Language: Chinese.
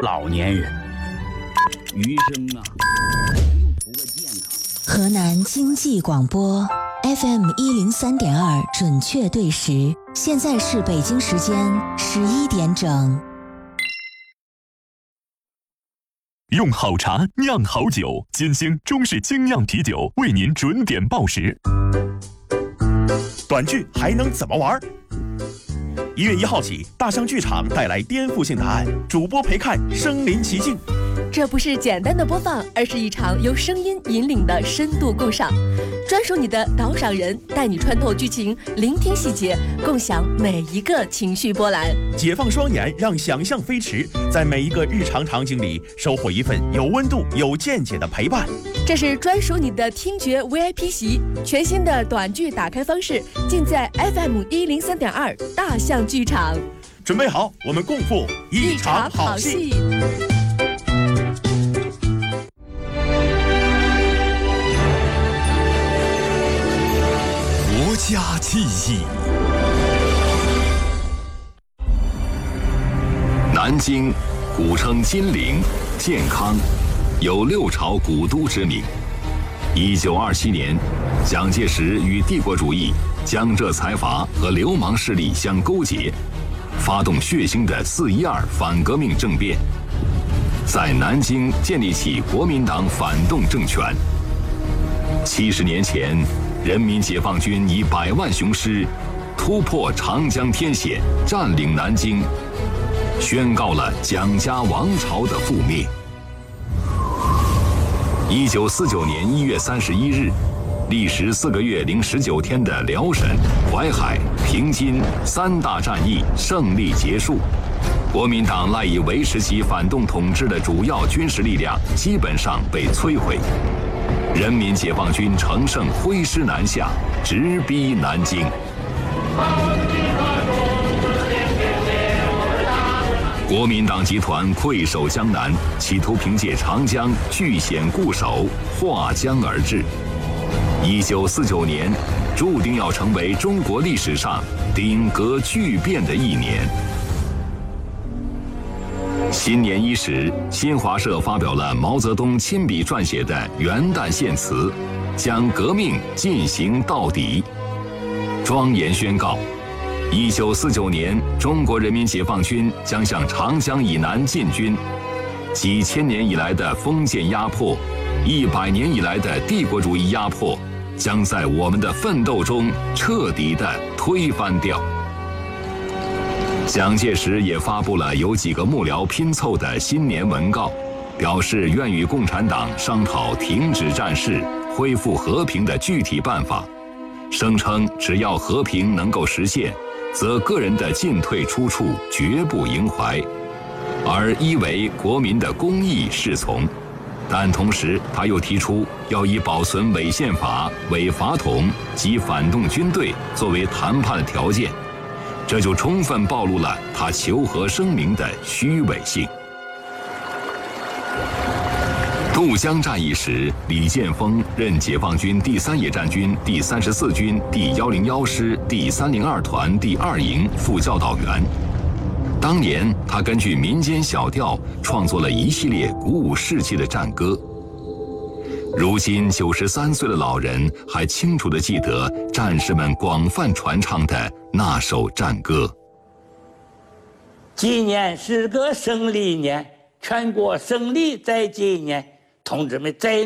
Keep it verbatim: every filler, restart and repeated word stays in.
老年人，余生啊，就图个健康。 河南经济广播 F M 一零三点二准确对时，现在是北京时间十一点整。 用好茶酿好酒，金星中式精酿啤酒为您准点报时。 短剧还能怎么玩？一月一号起，大象剧场带来颠覆性答案，主播陪看身临其境。 这不是简单的播放，而是一场由声音引领的深度共赏。专属你的导赏人，带你穿透剧情，聆听细节，共享每一个情绪波澜。 解放双眼，让想象飞驰，在每一个日常场景里收获一份有温度、有见解的陪伴。 这是专属你的听觉 V I P 席，全新的短剧打开方式，尽在 F M 一零三点二大象剧场。 准备好，我们共赴一场好戏。 国家记忆。南京，古称金陵、建康，有六朝古都之名。一九二七年，蒋介石与帝国主义、江浙财阀和流氓势力相勾结，发动血腥的四一二反革命政变，在南京建立起国民党反动政权。七十年前，人民解放军以百万雄师突破长江天险，占领南京，宣告了蒋家王朝的覆灭。一九四九年一月三十一日，历时四个月零十九天的辽沈、淮海、平津三大战役胜利结束，国民党赖以维持其反动统治的主要军事力量基本上被摧毁。人民解放军乘胜挥师南下，直逼南京。国民党集团溃守江南，企图凭借长江据险固守，划江而治。一九四九年，注定要成为中国历史上鼎革巨变的一年。新年伊始，新华社发表了毛泽东亲笔撰写的元旦献词，将革命进行到底，庄严宣告：一九四九年，中国人民解放军将向长江以南进军，几千年以来的封建压迫，一百年以来的帝国主义压迫，将在我们的奋斗中彻底地推翻掉。蒋介石也发布了由几个幕僚拼凑的新年文告，表示愿与共产党商讨停止战事、恢复和平的具体办法，声称只要和平能够实现，则个人的进退出处绝不萦怀，而依为国民的公义是从。但同时，他又提出要以保存伪宪法、伪法统及反动军队作为谈判的条件，这就充分暴露了他求和声明的虚伪性。渡江战役时，李建峰任解放军第三野战军第三十四军第一零一师第三零二团第二营副教导员。当年，他根据民间小调创作了一系列鼓舞士气的战歌。如今九十三岁的老人还清楚地记得战士们广泛传唱的那首战歌。 今年是个胜利年，全国胜利在今年，同志们在